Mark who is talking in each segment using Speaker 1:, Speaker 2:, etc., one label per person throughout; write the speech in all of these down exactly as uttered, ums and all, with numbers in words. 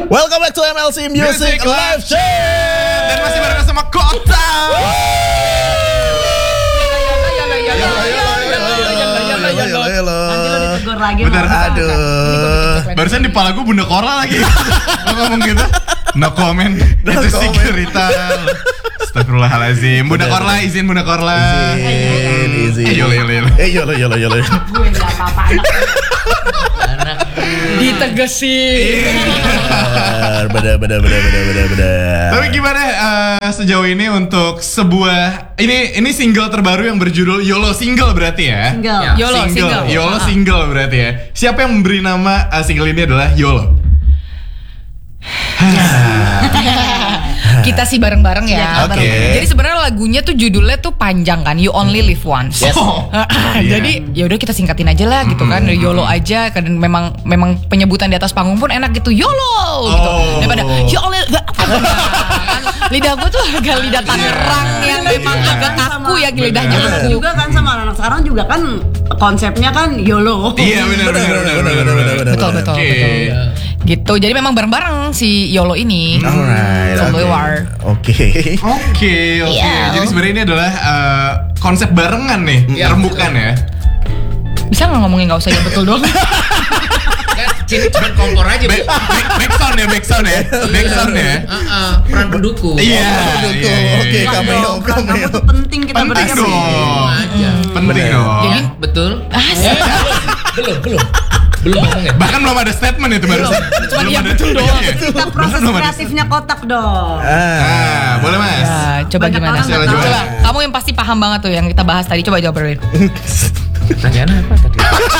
Speaker 1: Welcome back to M L C Music, Music Live Chat.
Speaker 2: Dan masih bareng sama Kota.
Speaker 3: Bener,
Speaker 1: aduh.
Speaker 2: Barusan di pala gue Bunda Korla lagi. Ngomong gitu. No comment.
Speaker 1: No
Speaker 2: Itu sih
Speaker 1: comment.
Speaker 2: cerita. Astagfirullahaladzim. Bunda Korla, izin Bunda Korla.
Speaker 1: Izin, izin.
Speaker 2: Eh, yolo, yolo, yolo.
Speaker 1: Eh, yolo, yolo, yolo.
Speaker 3: Gue gak apa-apa anak.
Speaker 4: Ditegesin.
Speaker 1: Bener, bener, bener, bener, bener, bener.
Speaker 2: Tapi gimana uh, sejauh ini untuk sebuah ini ini single terbaru yang berjudul YOLO single berarti ya?
Speaker 3: Single.
Speaker 4: Ya. YOLO single.
Speaker 2: YOLO
Speaker 4: Ah.
Speaker 2: single berarti ya. Siapa yang memberi nama uh, single ini adalah YOLO?
Speaker 4: Kita sih bareng-bareng ya.
Speaker 3: Iya,
Speaker 1: Oke.
Speaker 4: bareng. Jadi sebenarnya lagunya tuh judulnya tuh panjang kan, You Only Live Once.
Speaker 1: Yes.
Speaker 2: Oh,
Speaker 4: Jadi ya udah kita singkatin aja lah gitu kan, YOLO aja. Kan memang memang penyebutan di atas panggung pun enak gitu, YOLO gitu.
Speaker 2: Oh.
Speaker 4: Daripada You Only lidah gue tuh agak lidah Tangerang yang memang agak kaku ya lidahnya
Speaker 3: Anak
Speaker 4: kaku.
Speaker 3: juga kan sama anak sekarang juga kan konsepnya kan YOLO.
Speaker 2: Iya benar benar benar benar benar.
Speaker 4: Betul betul
Speaker 2: Oke.
Speaker 4: betul. Gitu. Jadi memang bareng-bareng si YOLO ini.
Speaker 1: Alright.
Speaker 4: Solo
Speaker 1: oke.
Speaker 4: war.
Speaker 1: Oke.
Speaker 2: Oke, oke.
Speaker 4: Iya.
Speaker 2: Jadi sebenarnya ini adalah uh, konsep barengan nih,
Speaker 1: Iya.
Speaker 2: rembukan ya.
Speaker 4: Bisa nggak ngomongin nggak usah ya betul dong?
Speaker 5: Kan sini cuma kompor aja, Bu.
Speaker 2: Back, back, back sound ya, back sound ya, back sound ya.
Speaker 5: Heeh, peran pendukung.
Speaker 2: Iya,
Speaker 1: Betul,
Speaker 2: iya, iya,
Speaker 1: oke,
Speaker 2: iya.
Speaker 1: cameo,
Speaker 3: Peran kamu
Speaker 1: cameo.
Speaker 3: tuh penting kita
Speaker 2: Penting
Speaker 3: berhasil.
Speaker 2: dong,
Speaker 5: Aja.
Speaker 2: penting
Speaker 1: Bener.
Speaker 2: dong.
Speaker 4: Jadi
Speaker 5: Betul?
Speaker 4: asik.
Speaker 5: Belum, belum. Belum ngomongnya.
Speaker 2: Bahkan belum ada statement itu baru.
Speaker 4: Cuma dia betul doang.
Speaker 3: Kita proses kreatifnya Kotak dong.
Speaker 1: Ah.
Speaker 2: Ah, boleh mas.
Speaker 4: Ya, coba
Speaker 3: Banyak
Speaker 4: gimana?
Speaker 3: orang
Speaker 2: nggak
Speaker 4: Coba,
Speaker 2: tahu.
Speaker 4: coba. Kamu yang pasti paham banget tuh yang kita bahas tadi. Coba jawab Berlin.
Speaker 5: Pertanyaan apa tadi?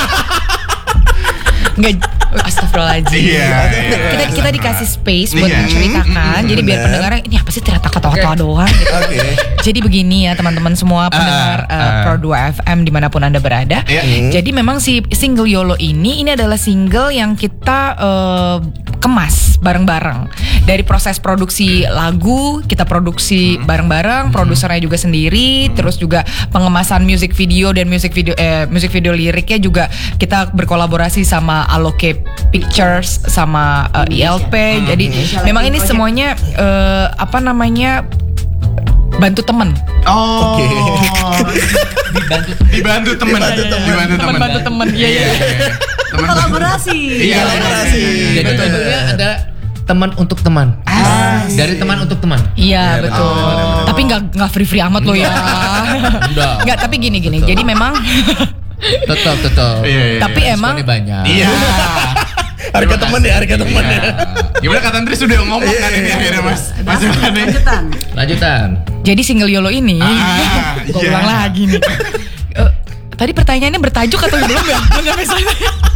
Speaker 4: Enggak, astagfirullahaladzim.
Speaker 2: Iya.
Speaker 4: Kita kita dikasih space buat
Speaker 2: Iya.
Speaker 4: menceritakan. Jadi biar
Speaker 1: Benar.
Speaker 4: pendengarnya ini apa sih ternyata kata-kata doang gitu.
Speaker 1: Oke.
Speaker 4: Jadi begini ya teman-teman semua pendengar
Speaker 2: ah.
Speaker 4: uh, Pro dua F M dimanapun Anda berada.
Speaker 2: Iya.
Speaker 4: Jadi memang si single YOLO ini ini adalah single yang kita uh, kemas bareng-bareng. Dari proses produksi lagu kita produksi bareng-bareng, produsernya juga sendiri, terus juga pengemasan music video dan music video eh music video liriknya juga kita berkolaborasi sama Aloke Pictures sama uh, I L P. Jadi
Speaker 3: Indonesia
Speaker 4: memang
Speaker 3: Lighting
Speaker 4: ini
Speaker 3: Project.
Speaker 4: semuanya uh, apa namanya bantu temen.
Speaker 2: Oh.
Speaker 1: Oke.
Speaker 5: Dibantu.
Speaker 2: Dibantu teman.
Speaker 1: Dibantu teman.
Speaker 2: Dibantu teman.
Speaker 4: Temen bantu temen. Iya iya.
Speaker 2: Teman.
Speaker 3: Kolaborasi.
Speaker 2: Iya,
Speaker 1: Kolaborasi.
Speaker 5: Jadi
Speaker 2: Betul.
Speaker 5: judulnya ada teman untuk teman. Dari teman untuk teman.
Speaker 4: Iya betul.
Speaker 2: benar-benar.
Speaker 4: Tapi nggak nggak free free amat lo ya.
Speaker 5: Enggak.
Speaker 4: Nggak tapi gini gini.
Speaker 5: Betul.
Speaker 4: Jadi memang
Speaker 5: Tetap, tetap.
Speaker 2: Iya, iya.
Speaker 4: tapi emang
Speaker 5: Diskonnya banyak.
Speaker 2: Iya.
Speaker 1: Harga teman ya, harga teman ya.
Speaker 2: Iya. Gimana kata Andri sudah ngomong kan ini akhirnya mas. Mas gimana nih?
Speaker 3: Lanjutan.
Speaker 5: Lanjutan.
Speaker 4: jadi single YOLO ini.
Speaker 2: Ah,
Speaker 4: Gue
Speaker 2: iya.
Speaker 4: ulang lagi nih. Eh, tadi pertanyaannya bertajuk atau belum ya? Sampai sana.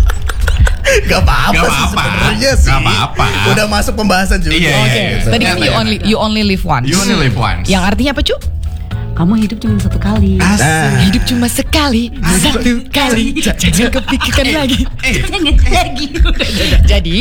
Speaker 1: Gak apa-apa
Speaker 2: Gak
Speaker 1: sih
Speaker 2: apa-apa.
Speaker 1: sebenarnya
Speaker 2: Gak
Speaker 1: sih.
Speaker 2: apa-apa.
Speaker 1: Udah masuk pembahasan juga.
Speaker 2: Iya,
Speaker 4: Oke.
Speaker 2: iya.
Speaker 4: Tadi kan
Speaker 2: Ternyata
Speaker 4: you
Speaker 2: ya.
Speaker 4: only you only live once.
Speaker 2: You only live once.
Speaker 4: Yang artinya apa cu?
Speaker 3: Kamu hidup cuma satu kali.
Speaker 1: Nah.
Speaker 4: Hidup cuma sekali, satu kali, jangan kepikirkan lagi.
Speaker 2: Eh,
Speaker 3: Jangan kayak gitu.
Speaker 4: Jadi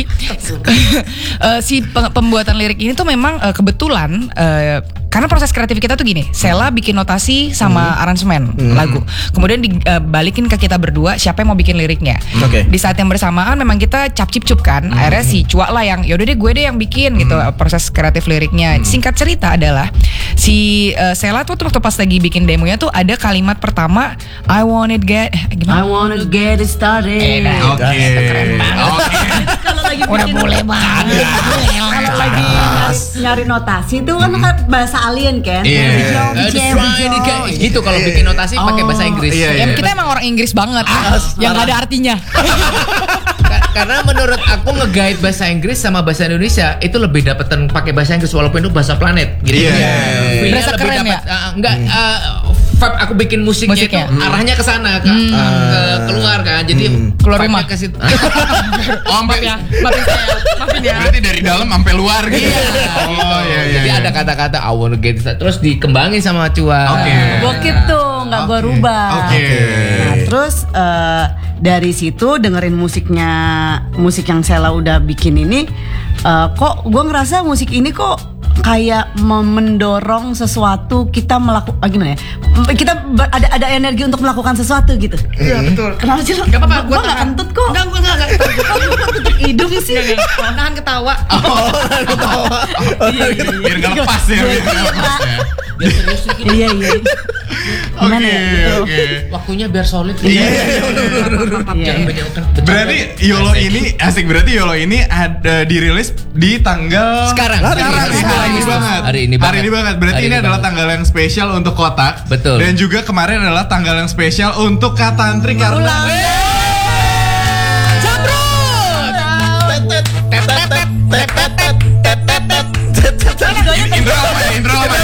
Speaker 4: eh, si peng- pembuatan lirik ini tuh memang eh, kebetulan eh, karena proses kreatif kita tuh gini, Sela bikin notasi sama aransemen lagu, kemudian dibalikin ke kita berdua siapa yang mau bikin liriknya.
Speaker 1: Oke.
Speaker 4: Di saat yang bersamaan memang kita cap cip cup kan, akhirnya si Cua lah yang yaudah deh gue deh yang bikin gitu proses kreatif liriknya. Singkat cerita adalah si eh, Sela tuh waktu pas lagi bikin demonya tuh ada kalimat pertama I want it get eh,
Speaker 3: I
Speaker 4: gimana?
Speaker 3: wanna get it started.
Speaker 2: Oke. Oke.
Speaker 3: Kalau lagi
Speaker 4: Udah
Speaker 3: bikin-
Speaker 4: boleh banget.
Speaker 3: Kalau lagi nyari, nyari notasi itu kan kan bahasa alien kan.
Speaker 2: Iya.
Speaker 3: Bijau,
Speaker 5: Eh,
Speaker 3: bijau,
Speaker 5: try
Speaker 3: bijau.
Speaker 5: it again. Gitu kalau bikin notasi pakai bahasa Inggris.
Speaker 2: iya,
Speaker 4: Ya,
Speaker 2: iya.
Speaker 4: kita emang orang Inggris banget, yang gak ada artinya.
Speaker 5: Ka- Karena menurut aku nge-guide bahasa Inggris sama bahasa Indonesia itu lebih dapetan pakai bahasa Inggris walaupun itu bahasa planet gitu.
Speaker 2: Iya.
Speaker 5: Feel-nya
Speaker 4: Berasa
Speaker 5: lebih
Speaker 4: keren
Speaker 5: dapet,
Speaker 4: ya?
Speaker 5: uh, enggak uh, vibe aku bikin musiknya,
Speaker 4: Musiknya.
Speaker 5: itu arahnya ke sana ke, ke- keluar kan. Jadi
Speaker 4: Keluar
Speaker 5: vibe-nya
Speaker 4: rumah.
Speaker 5: ke situ.
Speaker 2: Oh, sampai
Speaker 4: ya, maafin saya, maafin ya.
Speaker 2: berarti dari dalam sampai luar gitu. Oh iya iya.
Speaker 5: Jadi
Speaker 2: iya.
Speaker 5: ada kata-kata I wanna get it started. Terus dikembangin sama Cua.
Speaker 2: Oke.
Speaker 3: Bokep tuh nggak gua
Speaker 2: Oke.
Speaker 3: rubah.
Speaker 2: Oke.
Speaker 3: Nah, terus eh, dari situ dengerin musiknya, musik yang Sela udah bikin ini, eh, kok gua ngerasa musik ini kok kayak mem- mendorong sesuatu kita melakukan ah, gimana ya? Kita ber- ada ada energi untuk melakukan sesuatu gitu.
Speaker 4: Iya betul.
Speaker 3: Kenapa sih lo?
Speaker 4: Gak apa-apa,
Speaker 3: Gua nggak kentut kok.
Speaker 4: Enggak, gue enggak, enggak.
Speaker 3: Kok lu kok tutup hidung sih?
Speaker 4: Nahan ketawa.
Speaker 3: Iya, iya, iya.
Speaker 2: Biar nggak lepas ya. Biar nggak lepas ya.
Speaker 5: Biar serius dikit.
Speaker 3: Iya iya. Gimana
Speaker 2: Oke,
Speaker 3: ya? Gitu.
Speaker 2: oke.
Speaker 5: Waktunya biar solid.
Speaker 2: Iya, iya,
Speaker 3: Iya,
Speaker 5: Jangan
Speaker 3: iya.
Speaker 5: banyak kan bercanda.
Speaker 2: Berarti Yolo ini asik, berarti Yolo ini ada dirilis di tanggal
Speaker 5: Sekarang.
Speaker 2: sekarang,
Speaker 5: Hari ini,
Speaker 2: hari ini banget.
Speaker 5: Hari ini banget.
Speaker 2: Hari ini banget. Berarti
Speaker 5: Hari
Speaker 2: ini
Speaker 5: ini
Speaker 2: adalah
Speaker 5: banget.
Speaker 2: tanggal yang spesial untuk Kotak.
Speaker 5: Betul.
Speaker 2: Dan juga kemarin adalah tanggal yang spesial untuk Katantri karena
Speaker 3: Ulang.
Speaker 2: intro apa ya? Intro apa ya?